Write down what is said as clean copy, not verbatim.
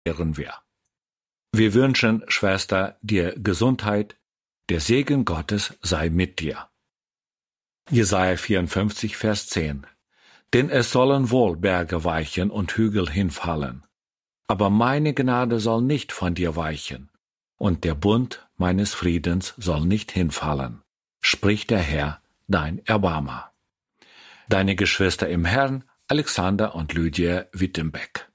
ehren wir. Wir wünschen, Schwester, dir Gesundheit, der Segen Gottes sei mit dir. Jesaja 54, Vers 10. Denn es sollen wohl Berge weichen und Hügel hinfallen, aber meine Gnade soll nicht von dir weichen, und der Bund meines Friedens soll nicht hinfallen, spricht der Herr, dein Erbarmer. Deine Geschwister im Herrn, Alexander und Lydia Wittenbeck.